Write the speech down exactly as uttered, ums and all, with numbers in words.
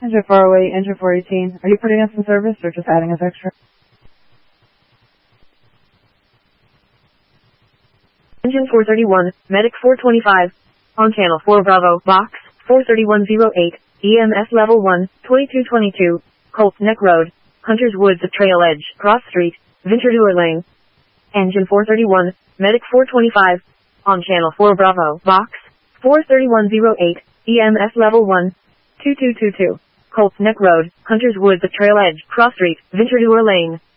Engine four oh eight, engine four eighteen. Are you putting us in service or just adding as extra? Engine four thirty-one, Medic four twenty-five. On channel four Bravo, box, four thirty-one oh eight, E M S level one, twenty-two twenty-two, Colts Neck Road, Hunters Woods Trail Edge, Cross Street, Venture Lane. Engine four thirty-one, Medic four twenty-five. On channel four Bravo, box, four thirty-one oh eight, E M S level one, twenty-two twenty-two, Colts Neck Road, Hunters Woods Trail Edge, Cross Street, Venture Lane.